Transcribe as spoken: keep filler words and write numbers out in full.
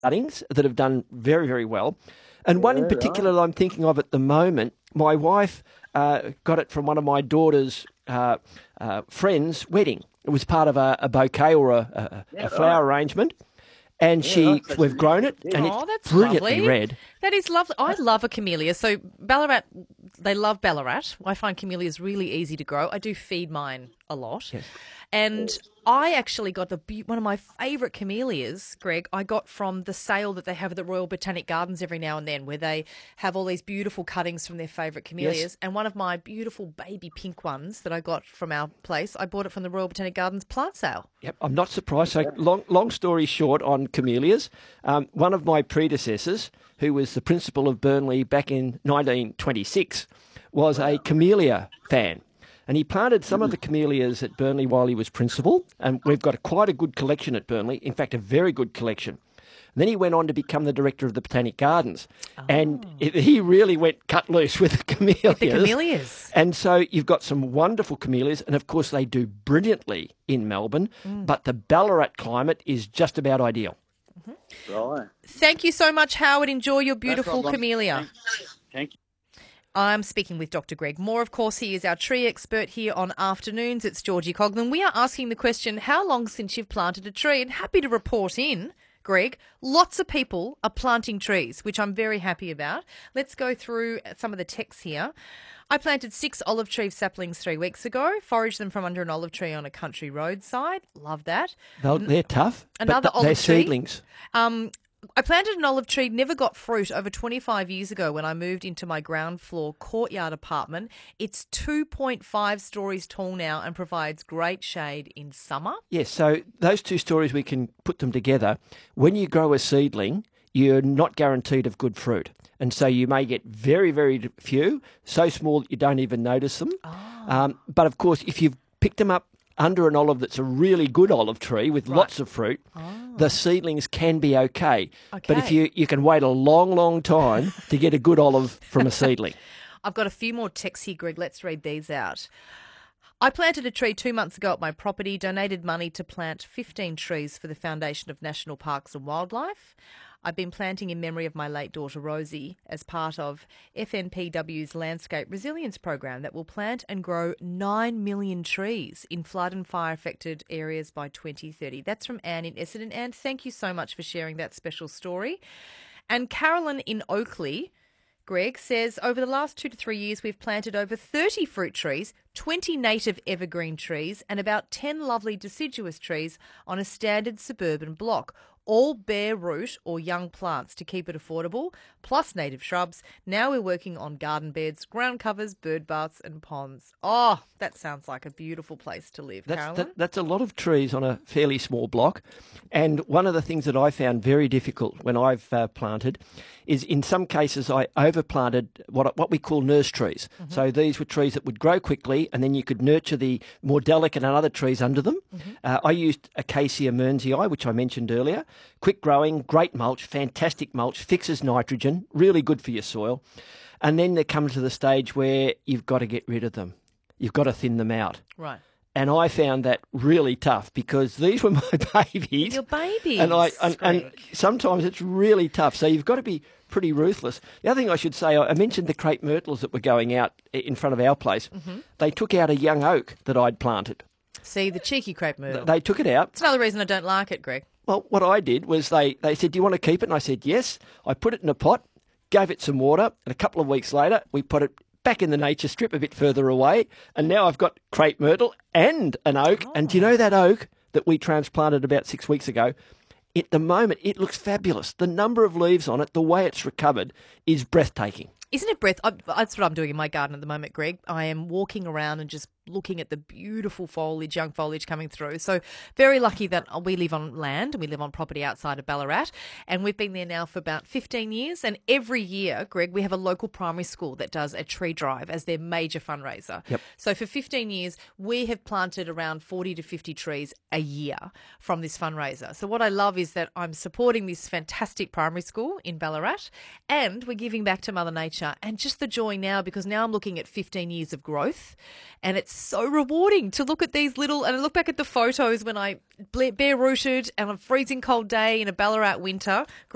cuttings that have done very, very well. And one in Yeah, particular right. that I'm thinking of at the moment, my wife uh, got it from one of my daughter's uh, uh, friends' wedding. It was part of a, a bouquet or a, a, Yeah, a flower right. arrangement. And Yeah, she, right. So we've she's grown into it, it. and Yeah. it's Oh, that's brilliantly lovely. red. That is lovely. I love a camellia. So Ballarat, they love Ballarat. I find camellias really easy to grow. I do feed mine a lot. Yes. And I actually got the be- one of my favourite camellias, Greg, I got from the sale that they have at the Royal Botanic Gardens every now and then, where they have all these beautiful cuttings from their favourite camellias. Yes. And one of my beautiful baby pink ones that I got from our place, I bought it from the Royal Botanic Gardens plant sale. Yep, I'm not surprised. So, long, long story short on camellias, um, one of my predecessors, who was the principal of Burnley back in nineteen twenty-six, was a camellia fan. And he planted some of the camellias at Burnley while he was principal, and we've got a, quite a good collection at Burnley, in fact, a very good collection. And then he went on to become the director of the Botanic Gardens, Oh. and it, he really went cut loose with the camellias. The camellias. And so you've got some wonderful camellias, and of course they do brilliantly in Melbourne, but the Ballarat climate is just about ideal. Right. Thank you so much, Howard. Enjoy your beautiful problem. camellia. Thank, thank you. I'm speaking with Doctor Greg Moore. Of course, he is our tree expert here on Afternoons. It's Georgie Coghlan. We are asking the question, how long since you've planted a tree? And happy to report in, Greg, lots of people are planting trees, which I'm very happy about. Let's go through some of the texts here. I planted six olive tree saplings three weeks ago, foraged them from under an olive tree on a country roadside. Love that. They'll, they're tough, Another but th- they're olive tree. seedlings. Um, I planted an olive tree, never got fruit over twenty-five years ago when I moved into my ground floor courtyard apartment. It's two point five stories tall now and provides great shade in summer. Yes, so those two stories, we can put them together. When you grow a seedling, you're not guaranteed of good fruit. And so you may get very, very few, so small that you don't even notice them. Oh. Um, but of course, if you've picked them up under an olive that's a really good olive tree with Right. lots of fruit, the seedlings can be okay. But if Okay. you, you can wait a long, long time to get a good olive from a seedling. I've got a few more texts here, Greg. Let's read these out. I planted a tree two months ago at my property, donated money to plant fifteen trees for the Foundation of National Parks and Wildlife. I've been planting in memory of my late daughter Rosie as part of F N P W's Landscape Resilience Program that will plant and grow nine million trees in flood and fire affected areas by twenty thirty. That's from Anne in Essendon. Anne, thank you so much for sharing that special story. And Carolyn in Oakley, Greg, says over the last two to three years we've planted over thirty fruit trees, twenty native evergreen trees and about ten lovely deciduous trees on a standard suburban block. All bare root or young plants to keep it affordable, plus native shrubs. Now we're working on garden beds, ground covers, bird baths and ponds. Oh, that sounds like a beautiful place to live, That's, Carolyn. that, that's a lot of trees on a fairly small block. And one of the things that I found very difficult when I've uh, planted is in some cases I overplanted what what we call nurse trees. Mm-hmm. So these were trees that would grow quickly and then you could nurture the more delicate and other trees under them. Mm-hmm. Uh, I used Acacia mearnsii, which I mentioned earlier. Quick growing, great mulch, fantastic mulch, fixes nitrogen, really good for your soil. And then there comes to the stage where you've got to get rid of them. You've got to thin them out. Right. And I found that really tough because these were my babies. Your babies, And, I, and, and Greg. sometimes it's really tough. So you've got to be pretty ruthless. The other thing I should say, I mentioned the crepe myrtles that were going out in front of our place. Mm-hmm. They took out a young oak that I'd planted. See, the cheeky crepe myrtle. They took it out. It's another reason I don't like it, Greg. Well, what I did was they, they said, do you want to keep it? And I said, yes. I put it in a pot, gave it some water, and a couple of weeks later, we put it back in the nature strip a bit further away, and now I've got crepe myrtle and an oak. Oh. And do you know that oak that we transplanted about six weeks ago? At the moment, it looks fabulous. The number of leaves on it, the way it's recovered, is breathtaking. Isn't it breath? I, that's what I'm doing in my garden at the moment, Greg. I am walking around and just looking at the beautiful foliage, young foliage coming through. So very lucky that we live on land and we live on property outside of Ballarat. And we've been there now for about fifteen years. And every year, Greg, we have a local primary school that does a tree drive as their major fundraiser. Yep. So for fifteen years, we have planted around forty to fifty trees a year from this fundraiser. So what I love is that I'm supporting this fantastic primary school in Ballarat and we're giving back to Mother Nature. And just the joy now, because now I'm looking at fifteen years of growth and it's so rewarding to look at these little, and I look back at the photos when I bare rooted and a freezing cold day in a Ballarat winter.